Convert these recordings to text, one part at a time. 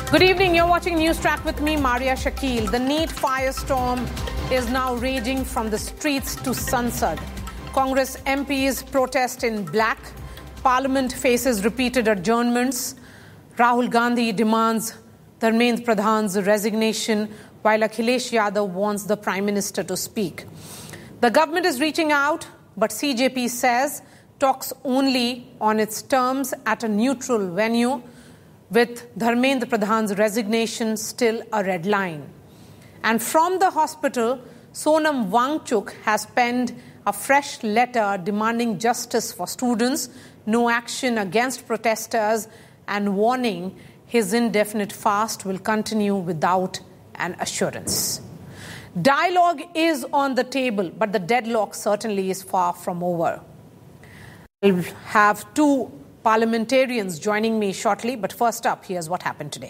Good evening. You're watching News Track with me, Maria Shakil. The NEET firestorm is now raging from the streets to Sansad. Congress MPs protest in black. Parliament faces repeated adjournments. Rahul Gandhi demands Dharmendra Pradhan's resignation, while Akhilesh Yadav wants the Prime Minister to speak. The government is reaching out, but CJP says talks only on its terms at a neutral venue, with Dharmendra Pradhan's resignation still a red line. And from the hospital, Sonam Wangchuk has penned a fresh letter demanding justice for students, no action against protesters, and warning his indefinite fast will continue without an assurance. Dialogue is on the table, but the deadlock certainly is far from over. I'll have two parliamentarians joining me shortly, but first up, here's what happened today.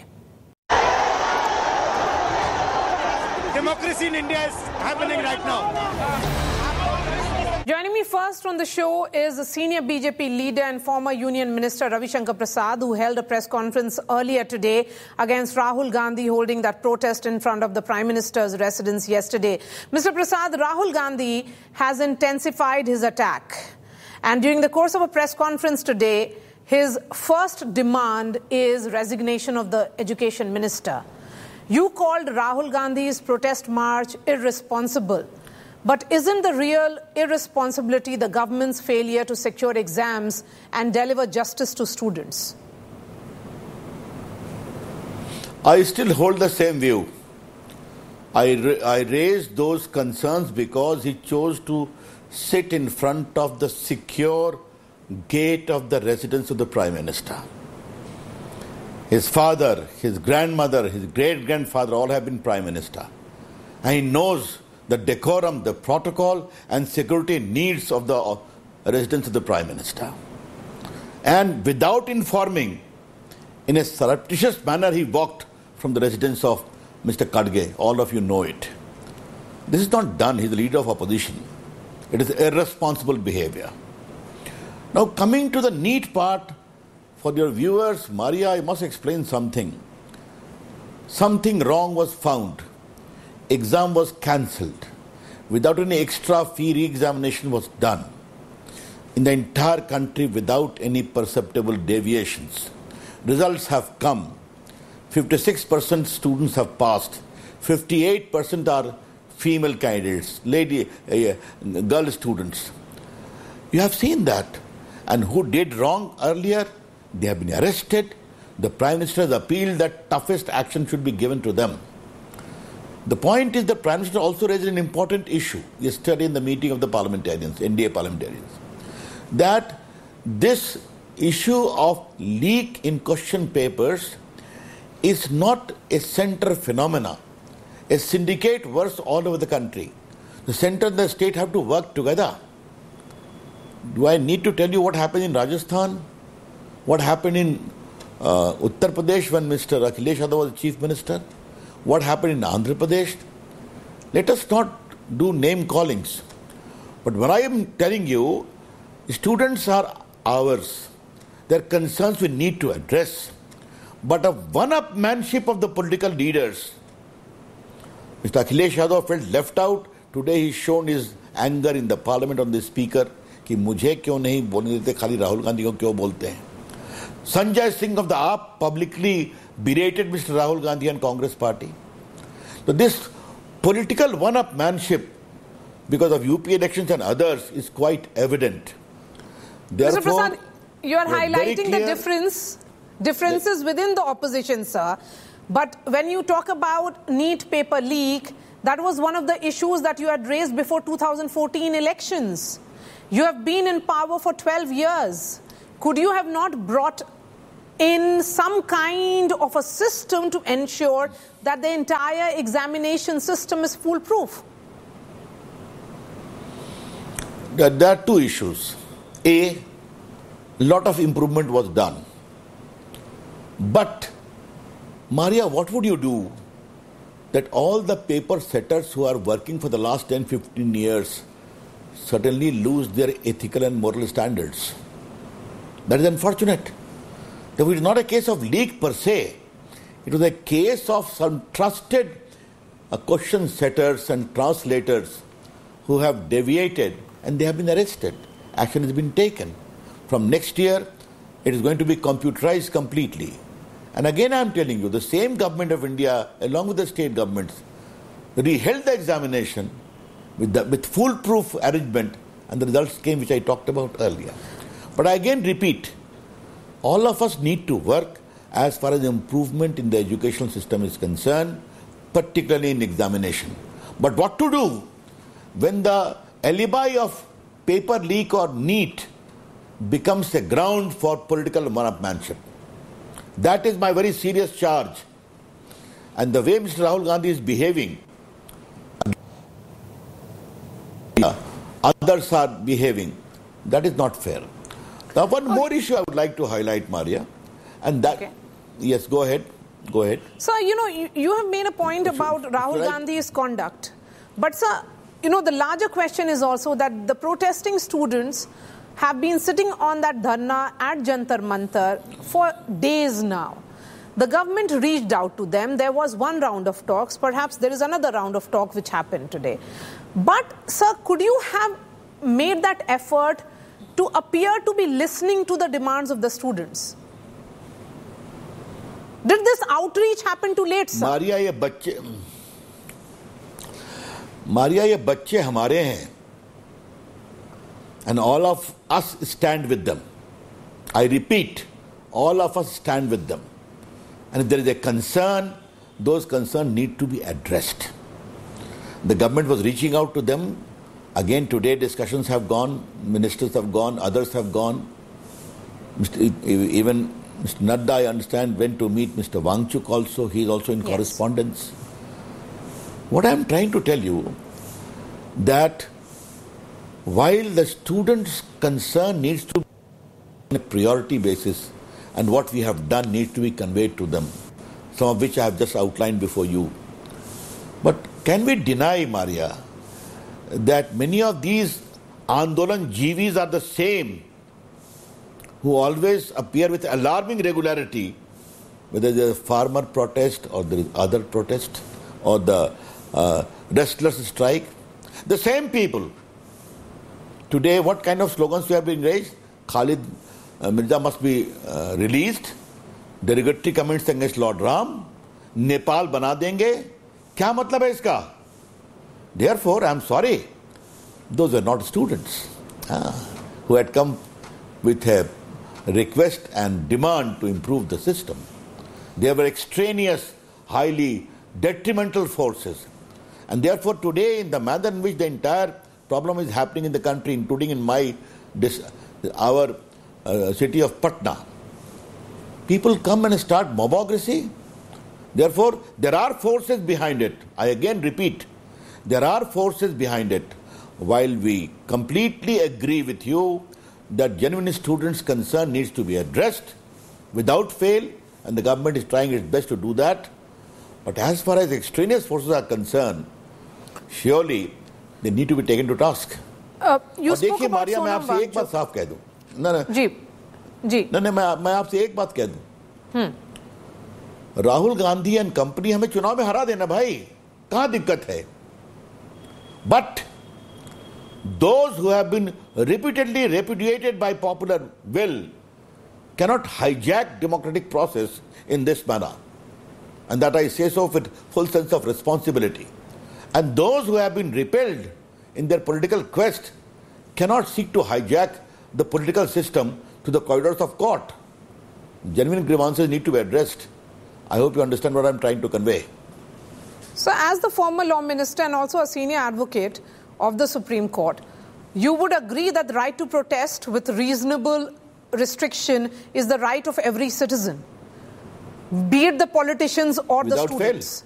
Democracy in India is happening right now. Joining me first on the show is the senior BJP leader and former Union Minister Ravi Shankar Prasad, who held a press conference earlier today against Rahul Gandhi holding that protest in front of the Prime Minister's residence yesterday. Mr. Prasad, Rahul Gandhi has intensified his attack. And during the course of a press conference today, his first demand is resignation of the education minister. You called Rahul Gandhi's protest march irresponsible. But isn't the real irresponsibility the government's failure to secure exams and deliver justice to students? I still hold the same view. I raised those concerns because he chose to sit in front of the secure gate of the residence of the Prime Minister. His father, his grandmother, his great-grandfather all have been Prime Minister. And he knows the decorum, the protocol and security needs of the residence of the Prime Minister. And without informing, in a surreptitious manner, he walked from the residence of Mr. Khadge. All of you know it. This is not done. He's the leader of opposition. It is irresponsible behavior. Now, coming to the NEET part, for your viewers, Maria, I must explain something. Something wrong was found. Exam was cancelled. Without any extra fee, re-examination was done. In the entire country, without any perceptible deviations. Results have come. 56% students have passed. 58% are female candidates, girl students. You have seen that. And who did wrong earlier, they have been arrested. The Prime Minister has appealed that toughest action should be given to them. The point is the Prime Minister also raised an important issue yesterday in the meeting of the parliamentarians, NDA parliamentarians, that this issue of leak in question papers is not a centre phenomena. A syndicate works all over the country. The centre and the state have to work together. Do I need to tell you what happened in Rajasthan? What happened in Uttar Pradesh when Mr. Akhilesh Yadav was Chief Minister? What happened in Andhra Pradesh? Let us not do name callings. But what I am telling you, students are ours. Their concerns we need to address. But a one-upmanship of the political leaders, Mr. Akhilesh Yadav felt left out. Today he's shown his anger in the parliament on the speaker कि मुझे क्यों नहीं बोलने देते, खाली राहुल गांधी को क्यों बोलते हैं. Sanjay Singh of the AAP publicly berated Mr. Rahul Gandhi and Congress party. So this political one-upmanship because of UP elections and others is quite evident. Therefore, Mr. Prasad, you are highlighting the differences within the opposition, sir. But when you talk about NEET paper leak, that was one of the issues that you had raised before 2014 elections. You have been in power for 12 years. Could you have not brought in some kind of a system to ensure that the entire examination system is foolproof? There are two issues. A lot of improvement was done. But, Maria, what would you do that all the paper setters who are working for the last 10-15 years suddenly lose their ethical and moral standards? That is unfortunate. It is not a case of leak per se. It was a case of some trusted question setters and translators who have deviated and they have been arrested. Action has been taken. From next year, it is going to be computerized completely. And again, I am telling you, the same government of India, along with the state governments, held the examination with foolproof arrangement, and the results came, which I talked about earlier. But I again repeat, all of us need to work as far as improvement in the educational system is concerned, particularly in examination. But what to do when the alibi of paper leak or NEET becomes a ground for political one-upmanship? That is my very serious charge. And the way Mr. Rahul Gandhi is behaving, others are behaving, that is not fair. Now, one more issue I would like to highlight, Maria, and that, okay. Yes, go ahead. Sir, you have made a point about Rahul Gandhi's conduct. But, sir, the larger question is also that the protesting students have been sitting on that dharna at Jantar Mantar for days now. The government reached out to them. There was one round of talks. Perhaps there is another round of talk which happened today. But, sir, could you have made that effort to appear to be listening to the demands of the students? Did this outreach happen too late, sir? Maria, ये बच्चे हमारे हैं. And all of us stand with them. I repeat, all of us stand with them. And if there is a concern, those concerns need to be addressed. The government was reaching out to them. Again, today discussions have gone, ministers have gone, others have gone. Even Mr. Nadda, I understand, went to meet Mr. Wangchuk also. He is also in correspondence. What I am trying to tell you, that while the students' concern needs to be on a priority basis, and what we have done needs to be conveyed to them, some of which I have just outlined before you. But can we deny, Maria, that many of these Andolan Jivis are the same who always appear with alarming regularity, whether there is a farmer protest or there is other protest or the restless strike? The same people. Today, what kind of slogans we have been raised? Khalid Mirza must be released. Derogatory comments against Lord Ram. Nepal bana denge. Kya matlab hai iska? Therefore, I am sorry. Those were not students who had come with a request and demand to improve the system. They were extraneous, highly detrimental forces. And therefore, today, in the manner in which the entire problem is happening in the country, including in our city of Patna, people come and start mobocracy. Therefore, there are forces behind it. I again repeat, there are forces behind it. While we completely agree with you that genuine students' concern needs to be addressed without fail, and the government is trying its best to do that. But as far as extraneous forces are concerned, surely they need to be taken to task. You spoke about Maria, मैं आपसे एक बात साफ कह दूं. नहीं, मैं आपसे एक बात कह दूं. राहुल गांधी एंड कंपनी हमें चुनाव में हरा देना भाई. कहां दिक्कत है? But those who have been repeatedly repudiated by popular will cannot hijack democratic process in this manner. And that I say so with full sense of responsibility. And those who have been repelled in their political quest cannot seek to hijack the political system to the corridors of court. Genuine grievances need to be addressed. I hope you understand what I am trying to convey. So, as the former law minister and also a senior advocate of the Supreme Court, you would agree that the right to protest with reasonable restriction is the right of every citizen, be it the politicians or the students?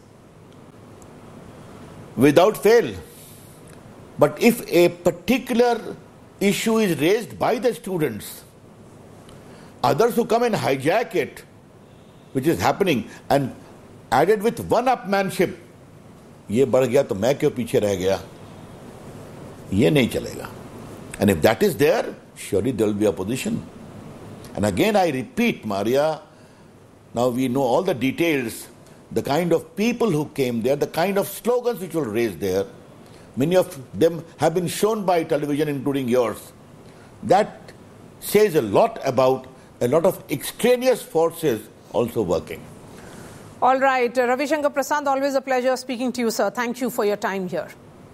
Without fail. But if a particular issue is raised by the students, others who come and hijack it, which is happening, and added with one-upmanship, ये बढ़ गया तो मैं क्यों पीछे रह गया, ये नहीं चलेगा. And if that is there, surely there will be opposition. And again I repeat, Maria, now we know all the details the kind of people who came there, the kind of slogans which were raised there, many of them have been shown by television, including yours. That says a lot about a lot of extraneous forces also working. All right. Ravi Shankar Prasad, always a pleasure speaking to you, sir. Thank you for your time here.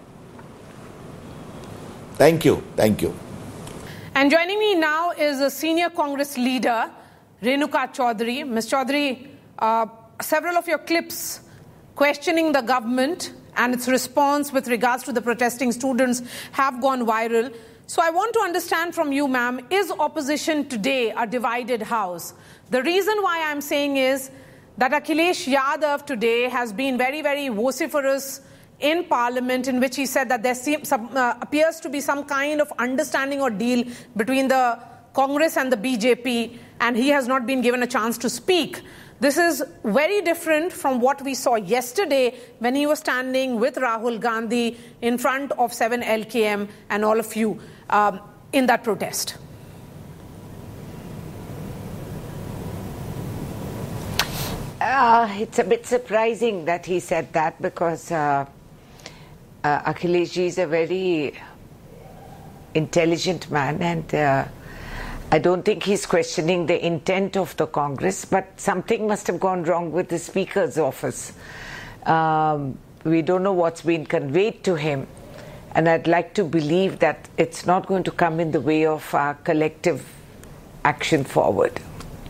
Thank you. Thank you. And joining me now is a senior Congress leader, Renuka Chaudhary. Ms. Chaudhary, several of your clips questioning the government and its response with regards to the protesting students have gone viral. So I want to understand from you, ma'am, is opposition today a divided house? The reason why I'm saying is that Akhilesh Yadav today has been very, very vociferous in Parliament, in which he said that there appears to be some kind of understanding or deal between the Congress and the BJP, and he has not been given a chance to speak. This is very different from what we saw yesterday when he was standing with Rahul Gandhi in front of 7 LKM and all of you in that protest. It's a bit surprising that he said that, because Akhilesh ji is a very intelligent man, and I don't think he's questioning the intent of the Congress, but something must have gone wrong with the Speaker's office. We don't know what's been conveyed to him, and I'd like to believe that it's not going to come in the way of our collective action forward.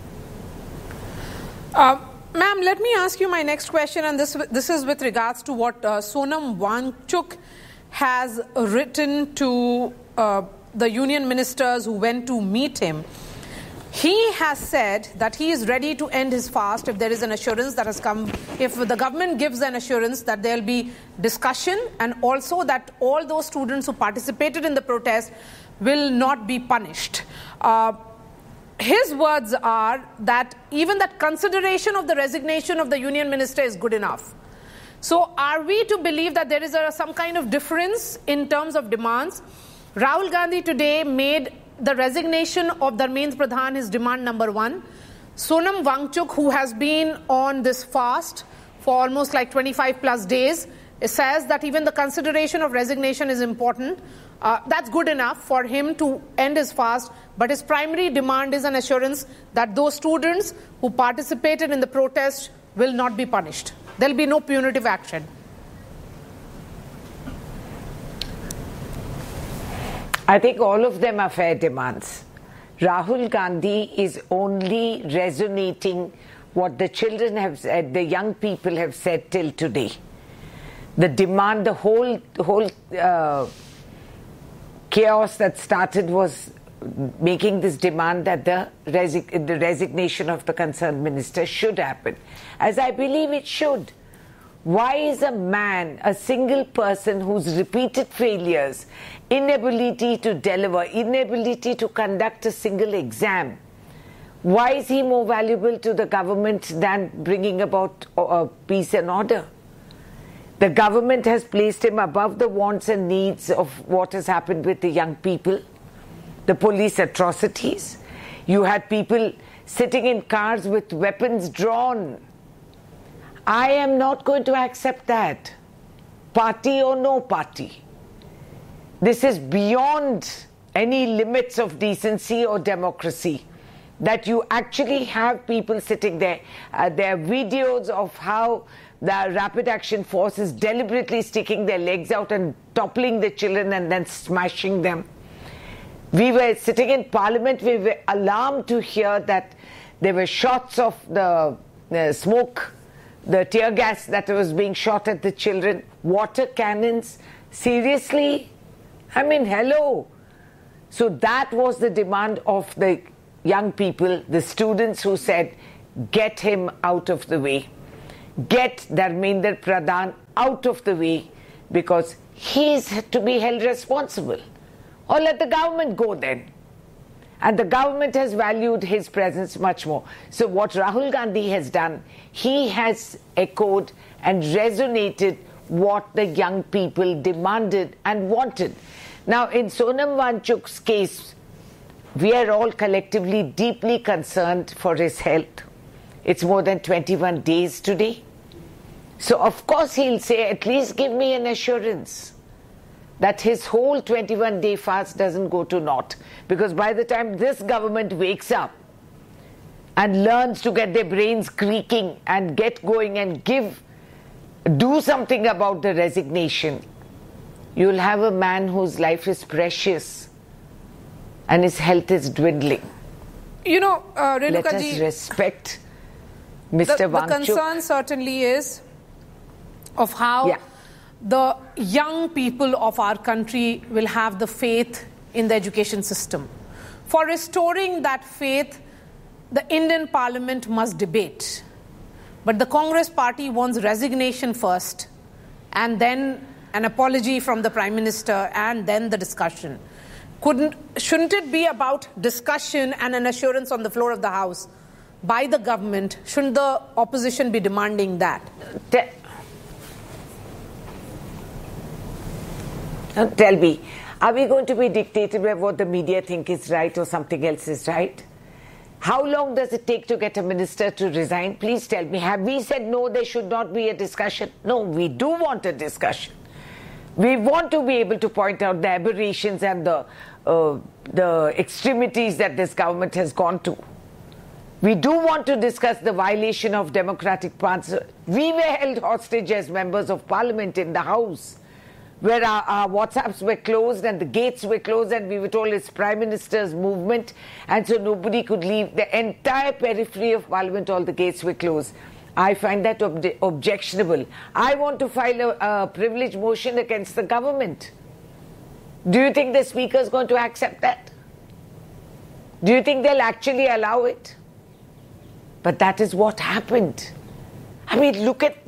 Ma'am, let me ask you my next question, and this is with regards to what Sonam Wangchuk has written to the union ministers who went to meet him. He has said that he is ready to end his fast if there is an assurance that has come, if the government gives an assurance that there will be discussion, and also that all those students who participated in the protest will not be punished. His words are that even that consideration of the resignation of the union minister is good enough. So are we to believe that there is some kind of difference in terms of demands? Rahul Gandhi today made the resignation of Dharmendra Pradhan his demand number one. Sonam Wangchuk, who has been on this fast for almost like 25 plus days, says that even the consideration of resignation is important. That's good enough for him to end his fast, but his primary demand is an assurance that those students who participated in the protest will not be punished. There will be no punitive action. I think all of them are fair demands. Rahul Gandhi is only resonating what the children have said, the young people have said till today. The demand, the whole chaos that started was making this demand that the resignation of the concerned minister should happen, as I believe it should. Why is a man, a single person whose repeated failures, inability to deliver, inability to conduct a single exam, why is he more valuable to the government than bringing about peace and order? The government has placed him above the wants and needs of what has happened with the young people, the police atrocities. You had people sitting in cars with weapons drawn. I am not going to accept that, party or no party. This is beyond any limits of decency or democracy, that you actually have people sitting there. There are videos of how the Rapid Action Force is deliberately sticking their legs out and toppling the children and then smashing them. We were sitting in Parliament, we were alarmed to hear that there were shots of the smoke, the tear gas that was being shot at the children, water cannons. Seriously? I mean, hello. So that was the demand of the young people, the students who said, get him out of the way. Get Dharmendra Pradhan out of the way, because he is to be held responsible. Or let the government go then. And the government has valued his presence much more. So what Rahul Gandhi has done, he has echoed and resonated what the young people demanded and wanted. Now, in Sonam Wangchuk's case, we are all collectively deeply concerned for his health. It's more than 21 days today. So of course he'll say, at least give me an assurance that his whole 21-day fast doesn't go to naught. Because by the time this government wakes up and learns to get their brains creaking and get going and do something about the resignation, you'll have a man whose life is precious and his health is dwindling. You know, Renuka let us respect Mr. Wangchuk. The concern certainly is of how the young people of our country will have the faith in the education system. For restoring that faith, the Indian Parliament must debate. But the Congress party wants resignation first, and then an apology from the Prime Minister, and then the discussion. Shouldn't it be about discussion and an assurance on the floor of the House by the government? Shouldn't the opposition be demanding that? Tell me, are we going to be dictated by what the media think is right or something else is right? How long does it take to get a minister to resign? Please tell me. Have we said no, there should not be a discussion? No, we do want a discussion. We want to be able to point out the aberrations and the extremities that this government has gone to. We do want to discuss the violation of democratic principles. We were held hostage as members of Parliament in the House, where our WhatsApps were closed and the gates were closed, and we were told it's Prime Minister's movement, and so nobody could leave. The entire periphery of Parliament, all the gates were closed. I find that objectionable. I want to file a privilege motion against the government. Do you think the Speaker is going to accept that? Do you think they'll actually allow it? But that is what happened. I mean, look at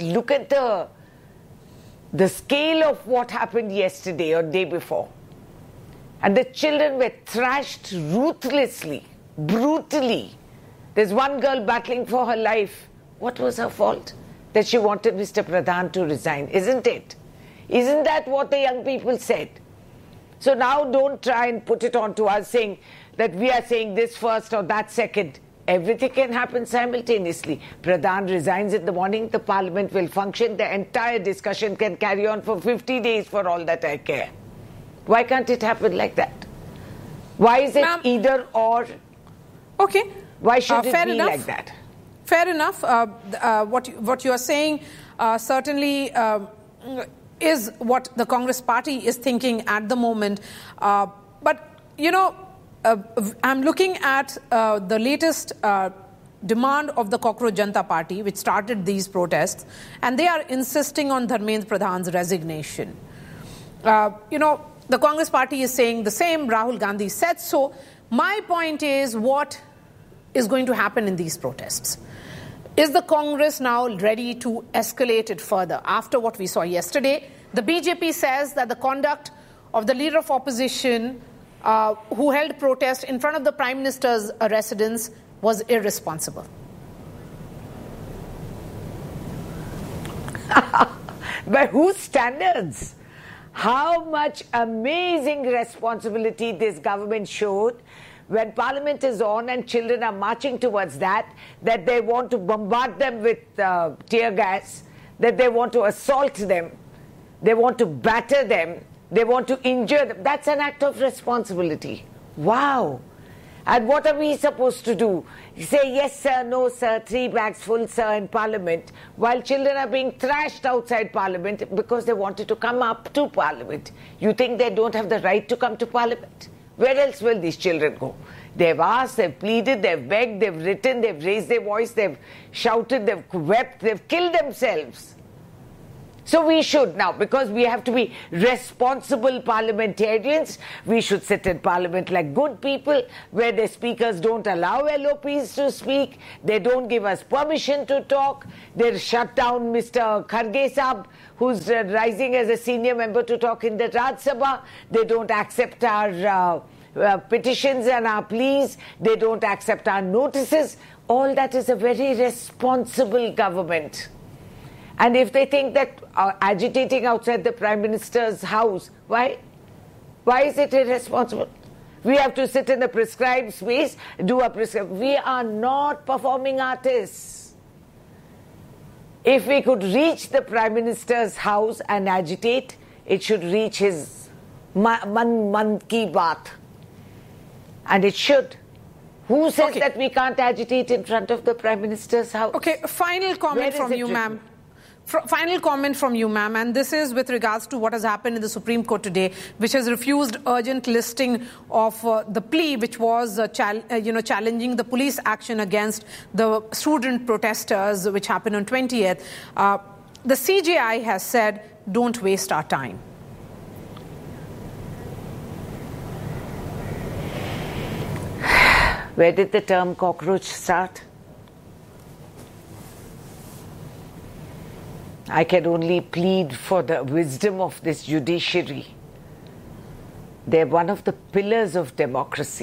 the scale of what happened yesterday or day before. And the children were thrashed ruthlessly, brutally. There's one girl battling for her life. What was her fault? That she wanted Mr. Pradhan to resign, isn't it? Isn't that what the young people said? So now don't try and put it on to us saying that we are saying this first or that second. Everything can happen simultaneously. Pradhan resigns in the morning, the Parliament will function, the entire discussion can carry on for 50 days for all that I care. Why can't it happen like that? Why is it either or? Okay. Why should it be like that? Fair enough. What you are saying certainly is what the Congress party is thinking at the moment. But, you know, I'm looking at the latest demand of the Cockroach Janata Party, which started these protests, and they are insisting on Dharmendra Pradhan's resignation. You know, the Congress party is saying the same. Rahul Gandhi said so. My point is, what is going to happen in these protests? Is the Congress now ready to escalate it further? After what we saw yesterday, the BJP says that the conduct of the leader of opposition who held protest in front of the Prime Minister's residence was irresponsible. By whose standards? How much amazing responsibility this government showed when Parliament is on and children are marching towards that they want to bombard them with tear gas, that they want to assault them, they want to batter them, they want to injure them. That's an act of responsibility. Wow. And what are we supposed to do? Say yes sir, no sir, 3 bags full sir in Parliament, while children are being thrashed outside Parliament because they wanted to come up to Parliament. You think they don't have the right to come to Parliament? Where else will these children go? They've asked, they've pleaded, they've begged, they've written, they've raised their voice, they've shouted, they've wept, they've killed themselves. So we should now, because we have to be responsible parliamentarians, we should sit in Parliament like good people, where the speakers don't allow LOPs to speak, they don't give us permission to talk, they shut down Mr. Kharge Sahab, who's rising as a senior member to talk in the Raj Sabha. They don't accept our petitions and our pleas, they don't accept our notices. All that is a very responsible government. And if they think that agitating outside the Prime Minister's house, why is it irresponsible? We have to sit in the prescribed space, do a prescribed. We are not performing artists. If we could reach the Prime Minister's house and agitate, it should reach his man ki baat. And it should. Who says that we can't agitate in front of the Prime Minister's house? Okay, final comment from you, ma'am. Final comment from you, ma'am, and this is with regards to what has happened in the Supreme Court today, which has refused urgent listing of the plea which was challenging the police action against the student protesters, which happened on 20th. The CJI has said, don't waste our time. Where did the term cockroach start? I can only plead for the wisdom of this judiciary. They're one of the pillars of democracy.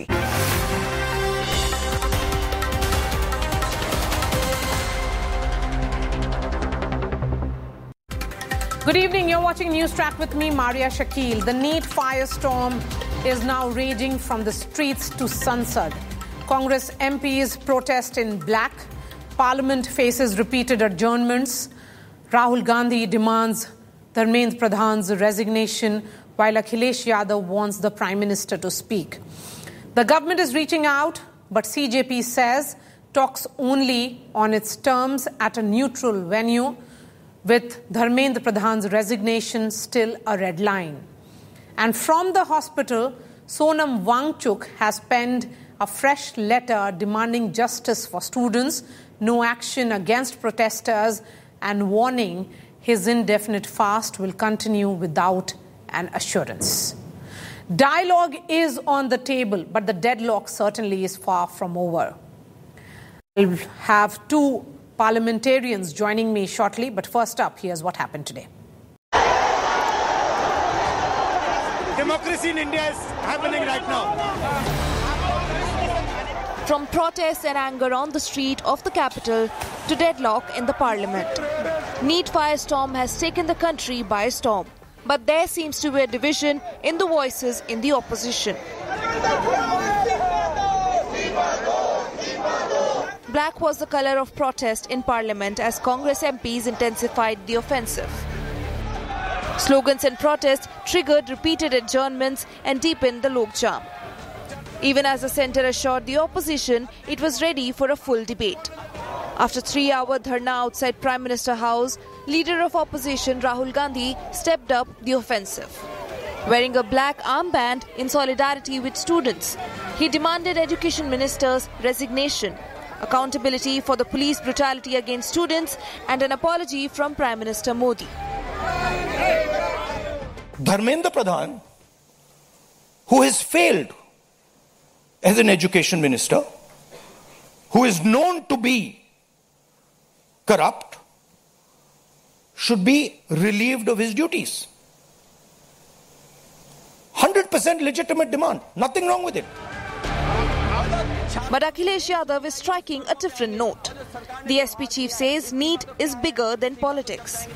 Good evening. You're watching News Track with me, Maria Shakil. The NEET firestorm is now raging from the streets to Sansad. Congress MPs protest in black. Parliament faces repeated adjournments. Rahul Gandhi demands Dharmendra Pradhan's resignation, while Akhilesh Yadav wants the Prime Minister to speak. The government is reaching out, but CJP says talks only on its terms at a neutral venue, with Dharmendra Pradhan's resignation still a red line. And from the hospital, Sonam Wangchuk has penned a fresh letter demanding justice for students, no action against protesters, and warning his indefinite fast will continue without an assurance. Dialogue is on the table, but the deadlock certainly is far from over. I'll have two parliamentarians joining me shortly, but first up, here's what happened today. Democracy in India is happening right now. From protests and anger on the street of the capital to deadlock in the parliament. NEET firestorm has taken the country by storm. But there seems to be a division in the voices in the opposition. Black was the colour of protest in parliament as Congress MPs intensified the offensive. Slogans and protests triggered repeated adjournments and deepened the logjam. Even as the centre assured the opposition it was ready for a full debate. After 3-hour dharna outside Prime Minister House, leader of opposition Rahul Gandhi stepped up the offensive. Wearing a black armband in solidarity with students, he demanded Education Minister's resignation, accountability for the police brutality against students, and an apology from Prime Minister Modi. Dharmendra Pradhan, who has failed as an education minister, who is known to be corrupt, should be relieved of his duties. 100% legitimate demand. Nothing wrong with it. But Akhilesh Yadav is striking a different note. The SP chief says NEET is bigger than politics.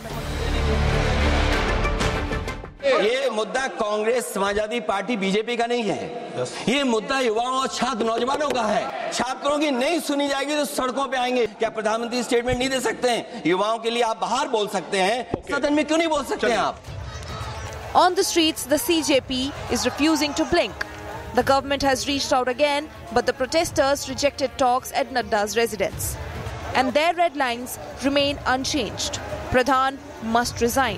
ये मुद्दा Congress Samajwadi party BJP का नहीं है, ये मुद्दा युवाओं और छात्र नौजवानों का है। छात्रों की नहीं सुनी जाएगी तो सड़कों पे आएंगे। क्या प्रधानमंत्री स्टेटमेंट नहीं दे सकते हैं? युवाओं के लिए आप बाहर बोल सकते हैं, सदन में क्यों नहीं बोल सकते हैं आप? On the streets, the CJP is refusing to blink. The government has reached out again, but the protesters rejected talks at Nadda's residence. And their red lines remain unchanged. Pradhan must resign.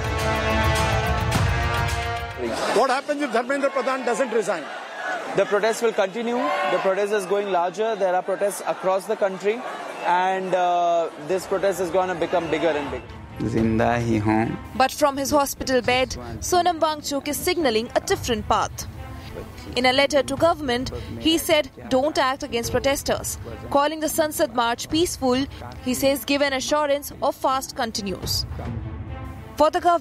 What happens if Dharmendra Pradhan doesn't resign? The protests will continue. The protest is going larger. There are protests across the country, and this protest is going to become bigger and bigger. But from his hospital bed, Sonam Wangchuk is signalling a different path. In a letter to government, he said, don't act against protesters. Calling the Sansad March peaceful, he says give an assurance of fast continues. For the government,